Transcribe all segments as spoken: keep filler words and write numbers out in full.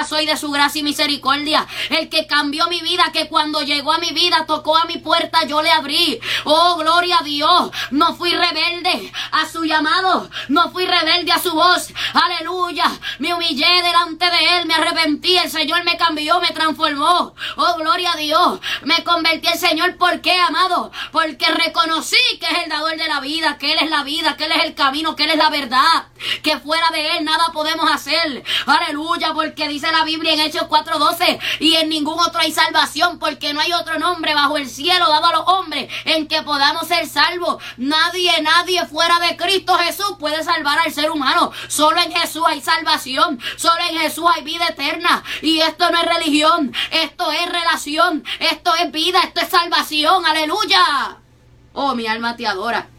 soy de su gracia y misericordia. El que cambió mi vida, que cuando llegó a mi vida, tocó a mi puerta, yo le abrí. Oh, gloria a Dios. No fui rebelde a su llamado. No fui rebelde a su voz. Aleluya. Me humillé delante de Él. Me arrepentí. El Señor me cambió, me transformó. Oh, gloria a Dios. Me convertí al Señor. ¿Por qué, amado? Porque reconocí que es el dador de la vida, que Él es la vida, que Él es el camino, que Él es la verdad, que fuera de Él nada podemos hacer. Aleluya, porque dice la Biblia en Hechos cuatro doce, y en ningún otro hay salvación, porque no hay otro nombre bajo el cielo dado a los hombres en que podamos ser salvos. Nadie, nadie fuera de Cristo Jesús puede salvar al ser humano. Solo en Jesús hay salvación, solo en Jesús hay vida eterna. Y esto no es religión, esto es relación, esto es vida, esto es salvación. Aleluya. Oh, mi alma te adora.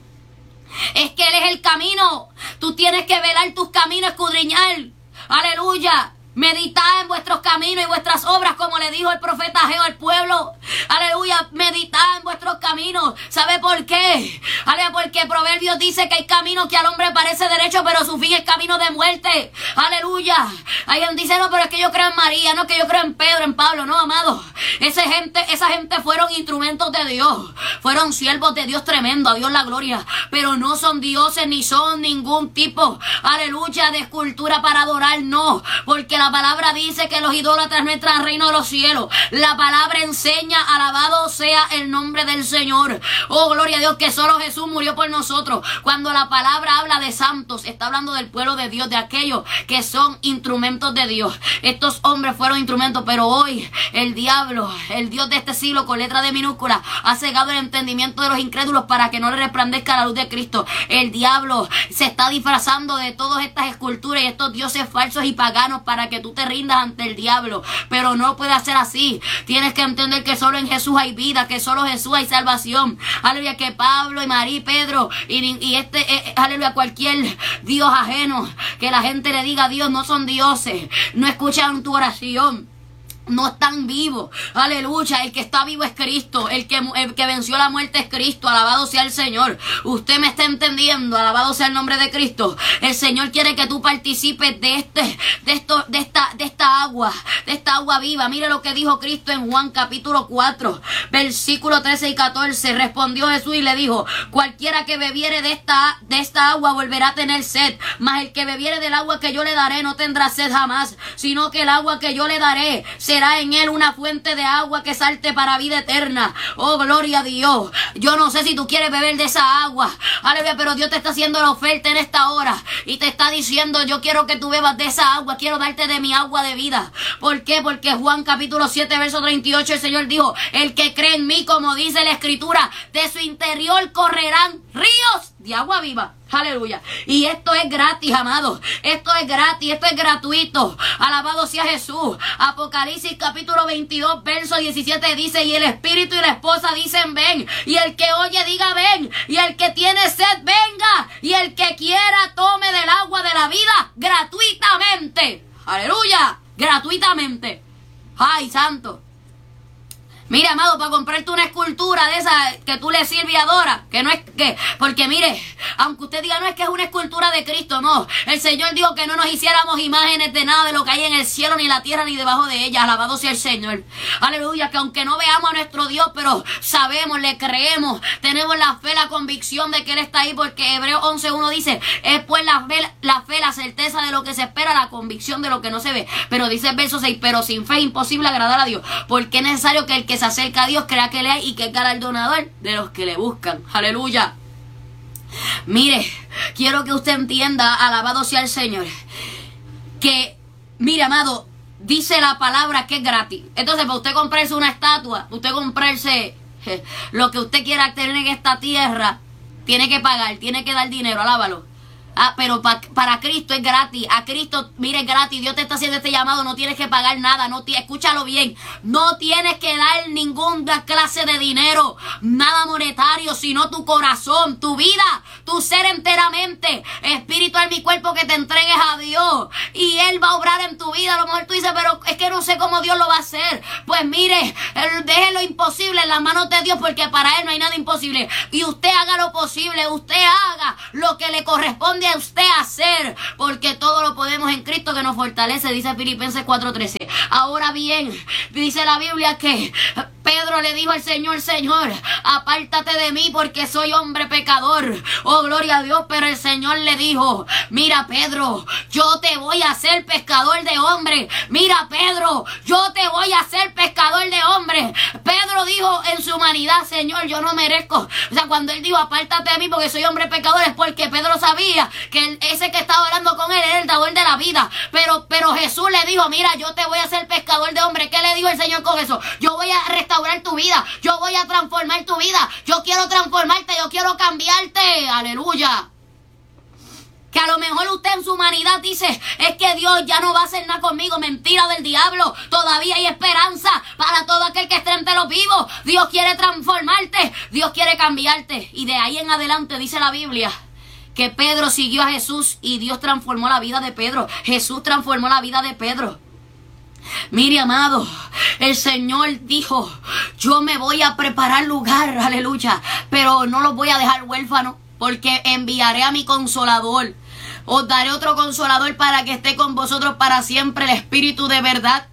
Es que Él es el camino. Tú tienes que velar tus caminos, escudriñar. Aleluya. Meditad en vuestros caminos y vuestras obras, como le dijo el profeta Ageo al pueblo. Aleluya, meditad en vuestros caminos. ¿Sabe por qué? Aleluya, porque Proverbios dice que hay caminos que al hombre parece derecho, pero su fin es camino de muerte. Aleluya. Alguien dice, no, pero es que yo creo en María, no, que yo creo en Pedro, en Pablo. No, amado. Esa gente, esa gente fueron instrumentos de Dios. Fueron siervos de Dios tremendo, a Dios la gloria. Pero no son dioses ni son ningún tipo, aleluya, de escultura para adorar, no. Porque la La palabra dice que los idólatras no entran al reino de los cielos. La palabra enseña, alabado sea el nombre del Señor. Oh, gloria a Dios, que solo Jesús murió por nosotros. Cuando la palabra habla de santos, está hablando del pueblo de Dios, de aquellos que son instrumentos de Dios. Estos hombres fueron instrumentos, pero hoy el diablo, el Dios de este siglo con letra de minúscula, ha cegado el entendimiento de los incrédulos para que no le resplandezca la luz de Cristo. El diablo se está disfrazando de todas estas esculturas y estos dioses falsos y paganos para que tú te rindas ante el diablo, pero no puede ser así. Tienes que entender que solo en Jesús hay vida, que solo en Jesús hay salvación. Aleluya, que Pablo y María y Pedro y, y este, eh, aleluya, cualquier Dios ajeno, que la gente le diga a Dios, no son dioses, no escuchan tu oración, no están vivos. Aleluya, el que está vivo es Cristo, el que, el que venció la muerte es Cristo. Alabado sea el Señor. Usted me está entendiendo. Alabado sea el nombre de Cristo. El Señor quiere que tú participes de este, de esto, de esta, de esta agua, de esta agua viva. Mire lo que dijo Cristo en Juan capítulo cuatro, versículo trece y catorce. Respondió Jesús y le dijo, cualquiera que bebiere de esta, de esta agua volverá a tener sed, mas el que bebiere del agua que yo le daré no tendrá sed jamás, sino que el agua que yo le daré se será en él una fuente de agua que salte para vida eterna. Oh, gloria a Dios. Yo no sé si tú quieres beber de esa agua, aleluya, pero Dios te está haciendo la oferta en esta hora y te está diciendo, yo quiero que tú bebas de esa agua, quiero darte de mi agua de vida. ¿Por qué? Porque Juan capítulo siete verso treinta y ocho, el Señor dijo, el que cree en mí, como dice la escritura, de su interior correrán ríos de agua viva. Aleluya. Y esto es gratis, amados. Esto es gratis, esto es gratuito. Alabado sea Jesús. Apocalipsis capítulo veintidós, verso diecisiete dice, y el espíritu y la esposa dicen ven. Y el que oye diga ven. Y el que tiene sed venga. Y el que quiera tome del agua de la vida gratuitamente. Aleluya. Gratuitamente. Ay, santo. Mire, amado, para comprarte una escultura de esa que tú le sirves y adoras, que no es que, porque mire, aunque usted diga no es que es una escultura de Cristo, no, el Señor dijo que no nos hiciéramos imágenes de nada de lo que hay en el cielo, ni la tierra, ni debajo de ella. Alabado sea el Señor. Aleluya, que aunque no veamos a nuestro Dios, pero sabemos, le creemos, tenemos la fe, la convicción de que Él está ahí, porque Hebreos once uno dice, es pues la fe, la fe, la certeza de lo que se espera, la convicción de lo que no se ve. Pero dice el verso seis, pero sin fe es imposible agradar a Dios, porque es necesario que el que se acerca a Dios crea que le hay y que es galardonador de los que le buscan. Aleluya. Mire, quiero que usted entienda, alabado sea el Señor, que, mire, amado, dice la palabra que es gratis. Entonces, para usted comprarse una estatua, usted comprarse eh, lo que usted quiera tener en esta tierra, tiene que pagar, tiene que dar dinero, alábalo. Ah, pero pa, para Cristo es gratis. A Cristo, mire, es gratis. Dios te está haciendo este llamado. No tienes que pagar nada. No, escúchalo bien. No tienes que dar ninguna clase de dinero, nada monetario, sino tu corazón, tu vida, tu ser enteramente, espíritu, alma y cuerpo, que te entregues a Dios. Y Él va a obrar en tu vida. A lo mejor tú dices, pero es que no sé cómo Dios lo va a hacer. Pues mire, deje lo imposible en las manos de Dios, porque para Él no hay nada imposible. Y usted haga lo posible. Usted haga lo que le corresponde a usted hacer, porque todo lo podemos en Cristo que nos fortalece, dice Filipenses cuatro trece. Ahora bien, dice la Biblia que Pedro le dijo al Señor, Señor, apártate de mí porque soy hombre pecador. Oh, gloria a Dios. Pero el Señor le dijo, mira, Pedro, yo te voy a hacer pescador de hombres. Mira, Pedro, yo te voy a hacer pescador de hombres. Pedro dijo en su humanidad, Señor, yo no merezco. O sea, cuando él dijo, apártate de mí porque soy hombre pecador, es porque Pedro sabía que el, ese que estaba hablando con él era el dador de la vida. Pero, pero Jesús le dijo, mira, yo te voy a hacer pescador de hombres. ¿Qué le dijo el Señor con eso? Yo voy a restaurar tu vida, yo voy a transformar tu vida, yo quiero transformarte, yo quiero cambiarte, aleluya. Que a lo mejor usted en su humanidad dice, es que Dios ya no va a hacer nada conmigo, mentira del diablo, todavía hay esperanza para todo aquel que esté entre los vivos. Dios quiere transformarte, Dios quiere cambiarte, y de ahí en adelante dice la Biblia que Pedro siguió a Jesús y Dios transformó la vida de Pedro, Jesús transformó la vida de Pedro. Mire, amado, el Señor dijo, yo me voy a preparar lugar, aleluya, pero no los voy a dejar huérfanos, porque enviaré a mi consolador. Os daré otro consolador para que esté con vosotros para siempre, el Espíritu de verdad,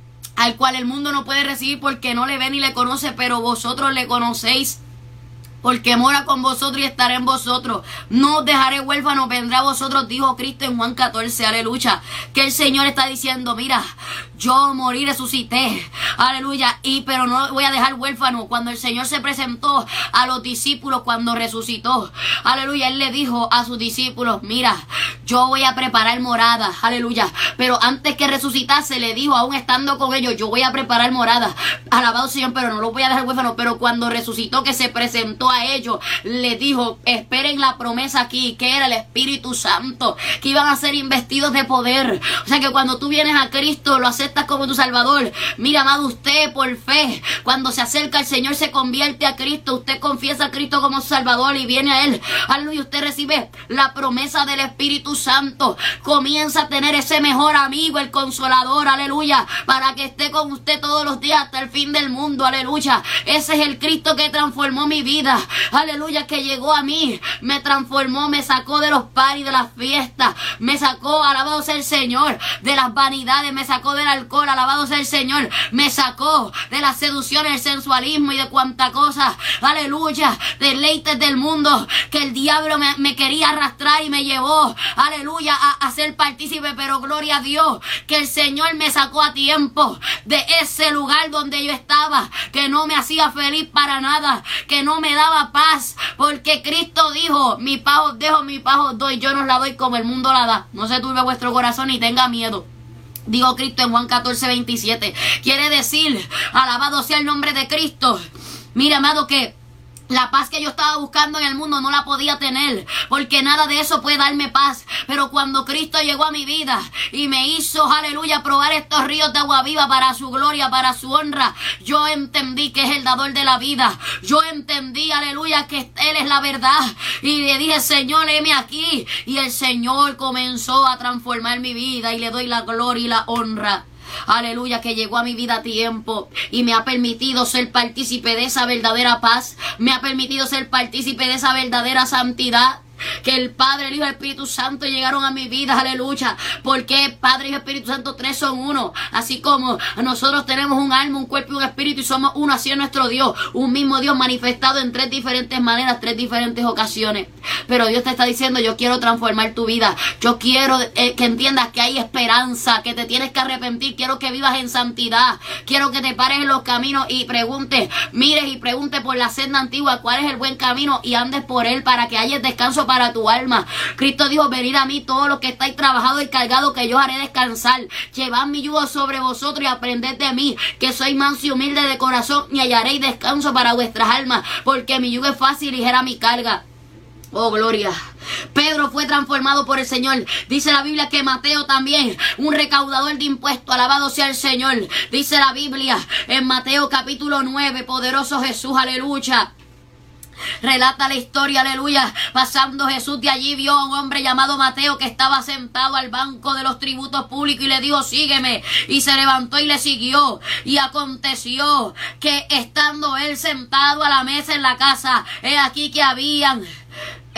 al cual el mundo no puede recibir porque no le ve ni le conoce, pero vosotros le conocéis, porque mora con vosotros y estaré en vosotros. No os dejaré huérfanos, vendré a vosotros, dijo Cristo en Juan catorce, aleluya. Que el Señor está diciendo, mira, yo morí, resucité, aleluya, y pero no voy a dejar huérfano. Cuando el Señor se presentó a los discípulos, cuando resucitó, aleluya, Él le dijo a sus discípulos, mira, yo voy a preparar morada, aleluya. Pero antes que resucitase, le dijo, aún estando con ellos, yo voy a preparar morada, alabado Señor, pero no lo voy a dejar huérfano. Pero cuando resucitó, que se presentó a ellos, le dijo, esperen la promesa aquí, que era el Espíritu Santo, que iban a ser investidos de poder. O sea que cuando tú vienes a Cristo, lo aceptas como tu Salvador. Mira, amado, usted por fe, cuando se acerca al Señor, se convierte a Cristo, usted confiesa a Cristo como su Salvador y viene a Él, aleluya, usted recibe la promesa del Espíritu Santo, comienza a tener ese mejor amigo, el Consolador, aleluya, para que esté con usted todos los días hasta el fin del mundo, aleluya. Ese es el Cristo que transformó mi vida, aleluya, que llegó a mí, me transformó, me sacó de los paris, de las fiestas, me sacó, alabado sea el Señor, de las vanidades, me sacó del alcohol, alabado sea el Señor, me sacó de las seducciones, el sensualismo y de cuanta cosa, aleluya, deleites del mundo, que el diablo me, me quería arrastrar y me llevó, aleluya, a, a ser partícipe. Pero gloria a Dios, que el Señor me sacó a tiempo de ese lugar donde yo estaba, que no me hacía feliz para nada, que no me daba paz, porque Cristo dijo, mi paz os dejo, mi paz os doy, yo no os la doy como el mundo la da. No se turbe vuestro corazón ni tenga miedo, dijo Cristo en Juan catorce, veintisiete. Quiere decir, alabado sea el nombre de Cristo. Mira, amado, que la paz que yo estaba buscando en el mundo no la podía tener, porque nada de eso puede darme paz. Pero cuando Cristo llegó a mi vida y me hizo, aleluya, probar estos ríos de agua viva para su gloria, para su honra, yo entendí que es el dador de la vida. Yo entendí, aleluya, que Él es la verdad. Y le dije, Señor, heme aquí. Y el Señor comenzó a transformar mi vida, y le doy la gloria y la honra. Aleluya, que llegó a mi vida a tiempo y me ha permitido ser partícipe de esa verdadera paz, me ha permitido ser partícipe de esa verdadera santidad. Que el Padre, el Hijo y el Espíritu Santo llegaron a mi vida, aleluya, porque Padre, Hijo y Espíritu Santo, tres son uno. Así como nosotros tenemos un alma, un cuerpo y un espíritu y somos uno, así es nuestro Dios, un mismo Dios manifestado en tres diferentes maneras, tres diferentes ocasiones. Pero Dios te está diciendo, yo quiero transformar tu vida, yo quiero eh, que entiendas que hay esperanza, que te tienes que arrepentir, quiero que vivas en santidad, quiero que te pares en los caminos y preguntes, mires y preguntes por la senda antigua cuál es el buen camino y andes por él para que haya descanso para tu alma. Cristo dijo, venid a mí todos los que estáis trabajados y cargados, que yo haré descansar. Llevad mi yugo sobre vosotros y aprended de mí, que soy manso y humilde de corazón, y hallaréis descanso para vuestras almas, porque mi yugo es fácil y ligera mi carga. Oh, gloria. Pedro fue transformado por el Señor. Dice la Biblia que Mateo también, un recaudador de impuestos, alabado sea el Señor. Dice la Biblia en Mateo capítulo nueve, poderoso Jesús, aleluya. Relata la historia, aleluya. Pasando Jesús de allí, vio a un hombre llamado Mateo que estaba sentado al banco de los tributos públicos y le dijo, sígueme. Y se levantó y le siguió. Y aconteció que estando él sentado a la mesa en la casa, he aquí que habían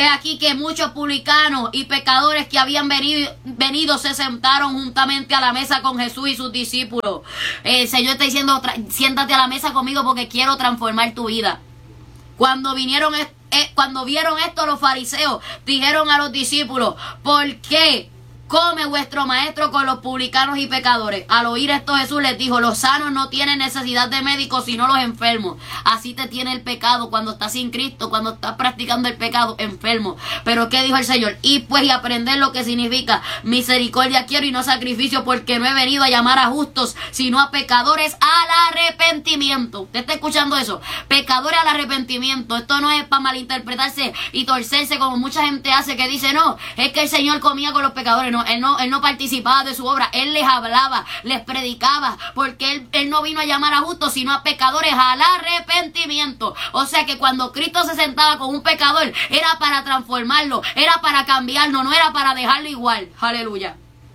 He aquí que muchos publicanos y pecadores que habían venido, venido se sentaron juntamente a la mesa con Jesús y sus discípulos. El Señor está diciendo, siéntate a la mesa conmigo porque quiero transformar tu vida. Cuando vinieron, eh, cuando vieron esto los fariseos, dijeron a los discípulos, ¿por qué come vuestro maestro con los publicanos y pecadores? Al oír esto Jesús les dijo, los sanos no tienen necesidad de médicos sino los enfermos. Así te tiene el pecado cuando estás sin Cristo, cuando estás practicando el pecado, enfermo. Pero ¿qué dijo el Señor? Y pues y aprender lo que significa misericordia quiero y no sacrificio, porque no he venido a llamar a justos sino a pecadores al arrepentimiento. ¿Usted está escuchando eso? Pecadores al arrepentimiento. Esto no es para malinterpretarse y torcerse como mucha gente hace, que dice, no, es que el Señor comía con los pecadores. No, Él no, él no participaba de su obra, Él les hablaba, les predicaba, porque él, él no vino a llamar a justos, sino a pecadores al arrepentimiento. O sea que cuando Cristo se sentaba con un pecador, era para transformarlo, era para cambiarlo, no era para dejarlo igual. Aleluya.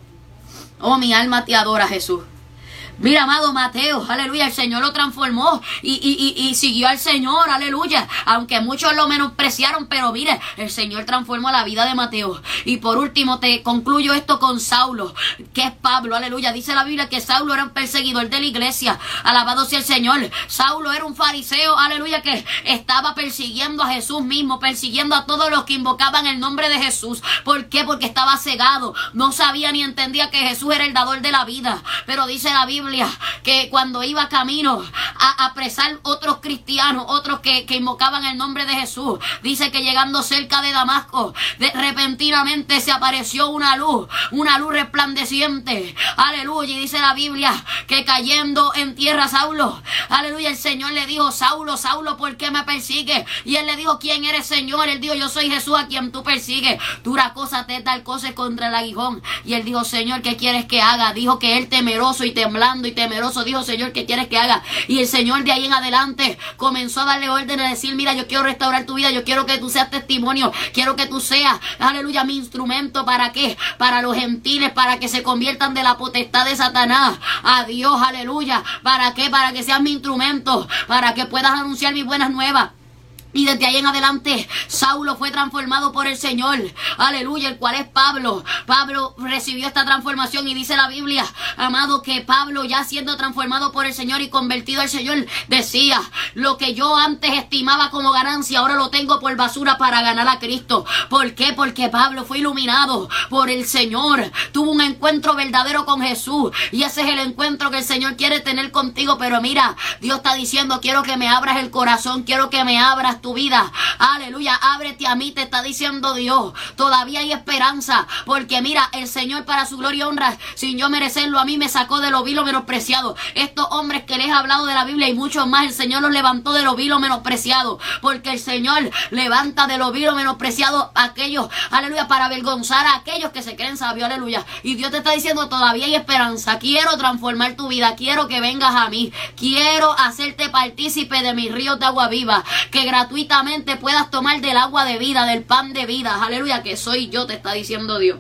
Oh, mi alma te adora, Jesús. Mira, amado Mateo, aleluya, el Señor lo transformó y, y, y, y siguió al Señor, aleluya. Aunque muchos lo menospreciaron, pero mire, el Señor transformó la vida de Mateo. Y por último te concluyo esto con Saulo, que es Pablo, aleluya. Dice la Biblia que Saulo era un perseguidor de la iglesia, alabado sea el Señor. Saulo era un fariseo, aleluya, que estaba persiguiendo a Jesús mismo, persiguiendo a todos los que invocaban el nombre de Jesús. ¿Por qué? Porque estaba cegado, no sabía ni entendía que Jesús era el dador de la vida. Pero dice la Biblia que cuando iba camino a apresar otros cristianos, otros que, que invocaban el nombre de Jesús, dice que llegando cerca de Damasco, de, repentinamente se apareció una luz, una luz resplandeciente, aleluya, y dice la Biblia que cayendo en tierra Saulo, aleluya, el Señor le dijo, Saulo, Saulo, ¿por qué me persigues? Y él le dijo, ¿quién eres, Señor? Él dijo, yo soy Jesús a quien tú persigues. Dura cosa te tal cosa contra el aguijón. Y él dijo, Señor, ¿qué quieres que haga? Dijo que él temeroso y temblando y temeroso dijo, Señor, ¿qué quieres que haga? Y el Señor de ahí en adelante comenzó a darle órdenes, a decir, mira, yo quiero restaurar tu vida, yo quiero que tú seas testimonio, quiero que tú seas, aleluya, mi instrumento. ¿Para qué? Para los gentiles, para que se conviertan de la potestad de Satanás a Dios, aleluya. ¿Para qué? Para que seas mi instrumento, para que puedas anunciar mis buenas nuevas. Y desde ahí en adelante, Saulo fue transformado por el Señor. Aleluya, el cual es Pablo. Pablo recibió esta transformación y dice la Biblia, amado, que Pablo ya siendo transformado por el Señor y convertido al Señor, decía, lo que yo antes estimaba como ganancia, ahora lo tengo por basura para ganar a Cristo. ¿Por qué? Porque Pablo fue iluminado por el Señor. Tuvo un encuentro verdadero con Jesús. Y ese es el encuentro que el Señor quiere tener contigo. Pero mira, Dios está diciendo, quiero que me abras el corazón, quiero que me abras tu vida, aleluya, ábrete a mí, te está diciendo Dios. Todavía hay esperanza, porque mira, el Señor para su gloria y honra, sin yo merecerlo, a mí me sacó de lo vil o menospreciado. Estos hombres que les he hablado de la Biblia y muchos más, el Señor los levantó de lo vil o menospreciado, porque el Señor levanta de lo vil o menospreciado a aquellos, aleluya, para avergonzar a aquellos que se creen sabios, aleluya. Y Dios te está diciendo, todavía hay esperanza, quiero transformar tu vida, quiero que vengas a mí, quiero hacerte partícipe de mis ríos de agua viva, que gratuitamente puedas tomar del agua de vida, del pan de vida, aleluya, que soy yo, te está diciendo Dios.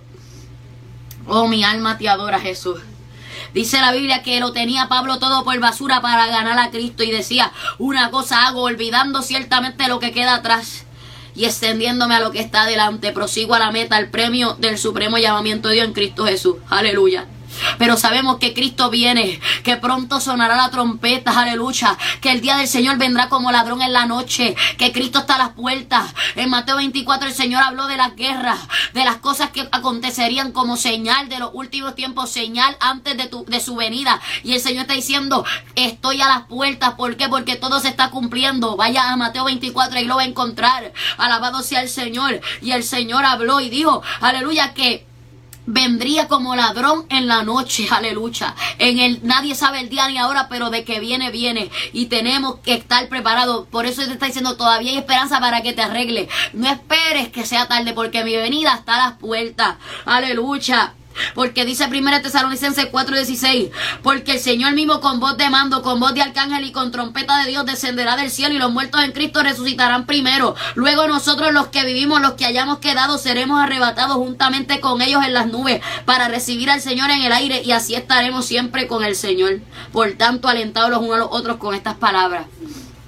Oh, mi alma te adora, Jesús. Dice la Biblia que lo tenía Pablo todo por basura para ganar a Cristo y decía, una cosa hago, olvidando ciertamente lo que queda atrás y extendiéndome a lo que está adelante, prosigo a la meta, el premio del supremo llamamiento de Dios en Cristo Jesús, aleluya. Pero sabemos que Cristo viene, que pronto sonará la trompeta, aleluya, que el día del Señor vendrá como ladrón en la noche, que Cristo está a las puertas. En Mateo veinticuatro el Señor habló de las guerras, de las cosas que acontecerían como señal de los últimos tiempos, señal antes de, tu, de su venida. Y el Señor está diciendo, estoy a las puertas. ¿Por qué? Porque todo se está cumpliendo. Vaya a Mateo veinticuatro y lo va a encontrar. Alabado sea el Señor. Y el Señor habló y dijo, aleluya, que vendría como ladrón en la noche, aleluya. En el, nadie sabe el día ni ahora, pero de que viene, viene. Y tenemos que estar preparados. Por eso te está diciendo, todavía hay esperanza para que te arregle. No esperes que sea tarde, porque mi venida está a las puertas. Aleluya. Porque dice primera Tesalonicenses cuatro dieciséis, porque el Señor mismo con voz de mando, con voz de arcángel y con trompeta de Dios descenderá del cielo, y los muertos en Cristo resucitarán primero. Luego nosotros los que vivimos, los que hayamos quedado, seremos arrebatados juntamente con ellos en las nubes para recibir al Señor en el aire, y así estaremos siempre con el Señor. Por tanto, alentados los unos a los otros con estas palabras.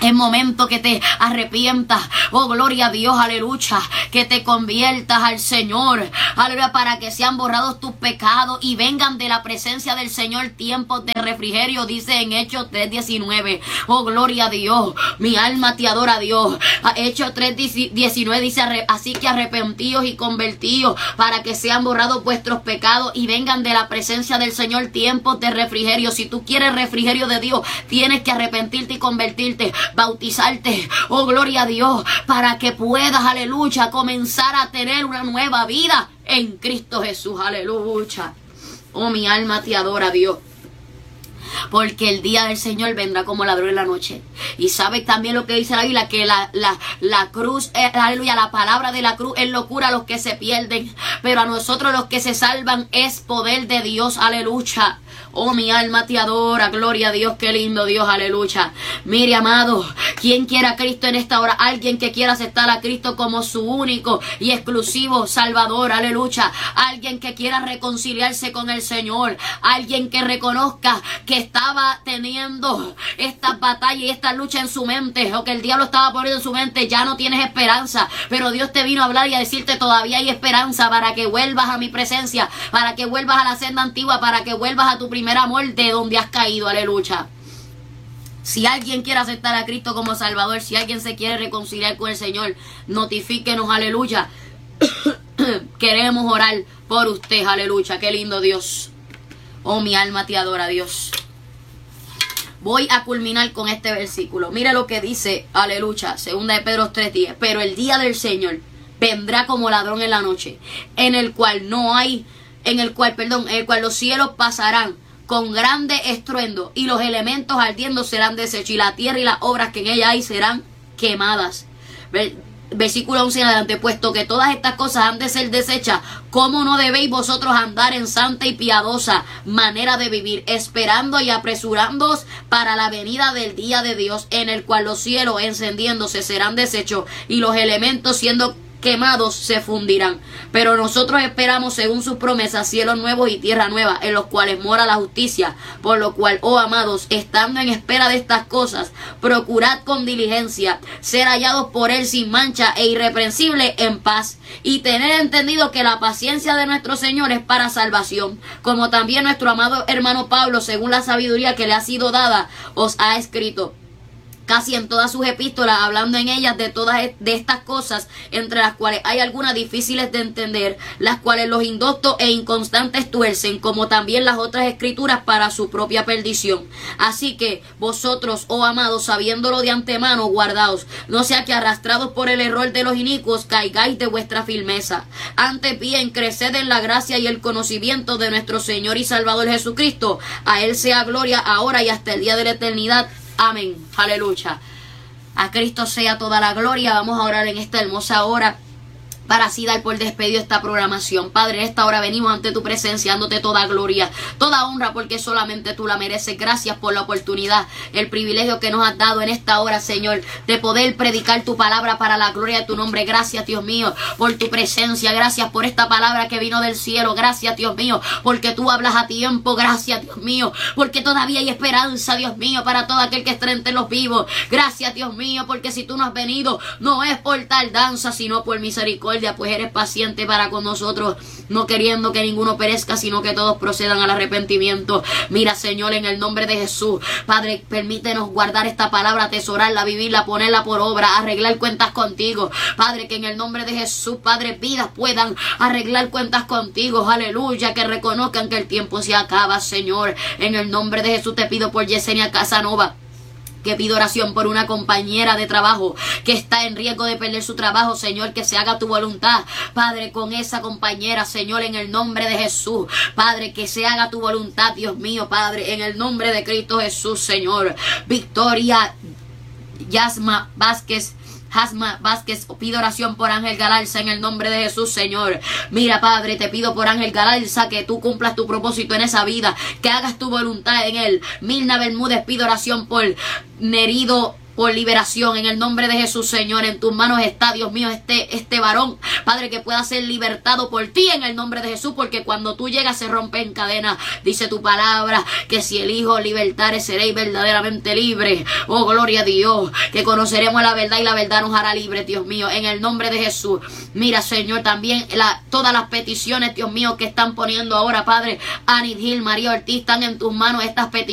Es momento que te arrepientas. Oh, gloria a Dios, aleluya. Que te conviertas al Señor. Aleluya, para que sean borrados tus pecados y vengan de la presencia del Señor tiempos de refrigerio, dice en Hechos tres diecinueve. Oh, gloria a Dios. Mi alma te adora a Dios. Hechos tres diecinueve dice, así que arrepentíos y convertíos para que sean borrados vuestros pecados y vengan de la presencia del Señor tiempos de refrigerio. Si tú quieres refrigerio de Dios, tienes que arrepentirte y convertirte, bautizarte, oh gloria a Dios, para que puedas, aleluya, comenzar a tener una nueva vida en Cristo Jesús, aleluya. Oh, mi alma te adora, Dios. Porque el día del Señor vendrá como ladrón en la noche. Y sabes también lo que dice la Biblia, que la, la, la cruz, eh, aleluya, la palabra de la cruz es locura a los que se pierden, pero a nosotros los que se salvan es poder de Dios, aleluya. Oh, mi alma te adora, gloria a Dios, qué lindo Dios, aleluya. Mire, amado, ¿quién quiera a Cristo en esta hora? Alguien que quiera aceptar a Cristo como su único y exclusivo Salvador, aleluya. Alguien que quiera reconciliarse con el Señor. Alguien que reconozca que estaba teniendo esta batalla y esta lucha en su mente, o que el diablo estaba poniendo en su mente, ya no tienes esperanza, pero Dios te vino a hablar y a decirte todavía hay esperanza para que vuelvas a mi presencia, para que vuelvas a la senda antigua, para que vuelvas a tu primer amor de donde has caído, aleluya. Si alguien quiere aceptar a Cristo como Salvador, si alguien se quiere reconciliar con el Señor, notifíquenos, aleluya. Queremos orar por usted, aleluya. Qué lindo Dios. Oh, mi alma te adora, Dios. Voy a culminar con este versículo. Mira lo que dice, aleluya, segunda de Pedro tres diez. Pero el día del Señor vendrá como ladrón en la noche, en el cual no hay, en el cual, perdón, en el cual los cielos pasarán con grande estruendo, y los elementos ardiendo serán deshechos, y la tierra y las obras que en ella hay serán quemadas. Versículo once en adelante, puesto que todas estas cosas han de ser desechas, ¿cómo no debéis vosotros andar en santa y piadosa manera de vivir, esperando y apresurándoos para la venida del día de Dios, en el cual los cielos encendiéndose serán deshechos, y los elementos siendo quemados se fundirán? Pero nosotros esperamos según sus promesas cielos nuevos y tierra nueva, en los cuales mora la justicia. Por lo cual, oh amados, estando en espera de estas cosas, procurad con diligencia ser hallados por él sin mancha e irreprensible en paz, y tener entendido que la paciencia de nuestro Señor es para salvación, como también nuestro amado hermano Pablo, según la sabiduría que le ha sido dada, os ha escrito casi en todas sus epístolas, hablando en ellas de todas de estas cosas, entre las cuales hay algunas difíciles de entender, las cuales los indoctos e inconstantes tuercen, como también las otras escrituras para su propia perdición. Así que vosotros, oh amados, sabiéndolo de antemano, guardaos, no sea que arrastrados por el error de los inicuos caigáis de vuestra firmeza. Antes bien, creced en la gracia y el conocimiento de nuestro Señor y Salvador Jesucristo. A él sea gloria ahora y hasta el día de la eternidad. Amén. Aleluya. A Cristo sea toda la gloria. Vamos a orar en esta hermosa hora para así dar por despedido esta programación. Padre, en esta hora venimos ante tu presencia, dándote toda gloria, toda honra, porque solamente tú la mereces. Gracias por la oportunidad, el privilegio que nos has dado en esta hora, Señor, de poder predicar tu palabra para la gloria de tu nombre. Gracias, Dios mío, por tu presencia. Gracias por esta palabra que vino del cielo. Gracias, Dios mío, porque tú hablas a tiempo. Gracias, Dios mío, porque todavía hay esperanza, Dios mío, para todo aquel que esté entre los vivos. Gracias, Dios mío, porque si tú no has venido, no es por tardanza, sino por misericordia, pues eres paciente para con nosotros, no queriendo que ninguno perezca, sino que todos procedan al arrepentimiento. Mira, Señor, en el nombre de Jesús, Padre, permítenos guardar esta palabra, atesorarla, vivirla, ponerla por obra, arreglar cuentas contigo. Padre, que en el nombre de Jesús, Padre, vidas puedan arreglar cuentas contigo. Aleluya, que reconozcan que el tiempo se acaba, Señor. En el nombre de Jesús te pido por Yesenia Casanova, que pido oración por una compañera de trabajo que está en riesgo de perder su trabajo, Señor, que se haga tu voluntad, Padre, con esa compañera, Señor, en el nombre de Jesús, Padre, que se haga tu voluntad, Dios mío, Padre, en el nombre de Cristo Jesús, Señor. Victoria Yasma Vázquez, Hasma Vázquez, pido oración por Ángel Galarza en el nombre de Jesús, Señor. Mira, Padre, te pido por Ángel Galarza que tú cumplas tu propósito en esa vida, que hagas tu voluntad en él. Mirna Bermúdez, pido oración por Nerido por liberación en el nombre de Jesús, Señor. En tus manos está, Dios mío, este, este varón, Padre, que pueda ser libertado por ti en el nombre de Jesús, porque cuando tú llegas se rompen cadenas. Dice tu palabra que si el Hijo libertare seréis verdaderamente libres. Oh, gloria a Dios, que conoceremos la verdad y la verdad nos hará libres, Dios mío, en el nombre de Jesús. Mira, Señor, también la, todas las peticiones, Dios mío, que están poniendo ahora, Padre, Anid Gil, María Ortiz, están en tus manos estas peticiones.